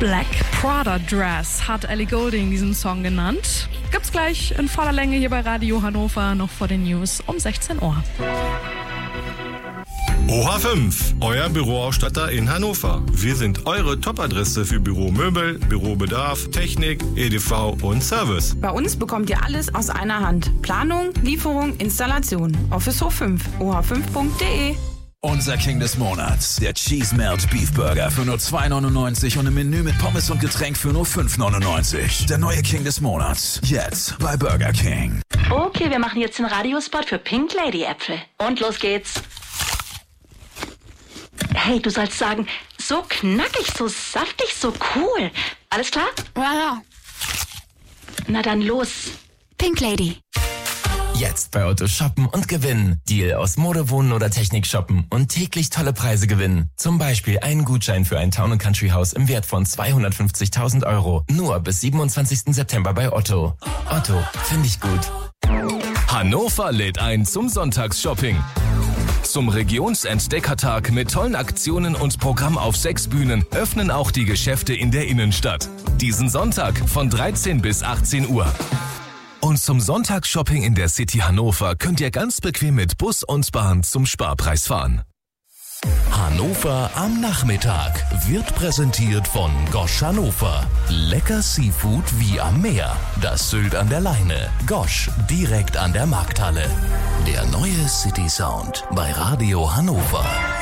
Black Prada Dress hat Ellie Goulding diesen Song genannt. Gibt's gleich in voller Länge hier bei Radio Hannover, noch vor den News um 16 Uhr. OH5, euer Büroausstatter in Hannover. Wir sind eure Top-Adresse für Büromöbel, Bürobedarf, Technik, EDV und Service. Bei uns bekommt ihr alles aus einer Hand. Planung, Lieferung, Installation. Office Hof 5, oh5.de. Unser King des Monats, der Cheese Melt Beef Burger für nur 2,99 und ein Menü mit Pommes und Getränk für nur 5,99. Der neue King des Monats, jetzt bei Burger King. Okay, wir machen jetzt den Radiospot für Pink Lady Äpfel. Und los geht's. Hey, du sollst sagen, so knackig, so saftig, so cool. Alles klar? Ja. Na dann los. Pink Lady. Jetzt bei Otto shoppen und gewinnen. Deal aus Mode, Wohnen oder Technik shoppen und täglich tolle Preise gewinnen. Zum Beispiel einen Gutschein für ein Town & Country Haus im Wert von 250.000 €. Nur bis 27. September bei Otto. Otto, finde ich gut. Hannover lädt ein zum Sonntagsshopping. Zum Regionsentdeckertag mit tollen Aktionen und Programm auf 6 Bühnen öffnen auch die Geschäfte in der Innenstadt. Diesen Sonntag von 13 bis 18 Uhr. Und zum Sonntagsshopping in der City Hannover könnt ihr ganz bequem mit Bus und Bahn zum Sparpreis fahren. Hannover am Nachmittag wird präsentiert von Gosch Hannover. Lecker Seafood wie am Meer. Das Sylt an der Leine. Gosch, direkt an der Markthalle. Der neue City Sound bei Radio Hannover.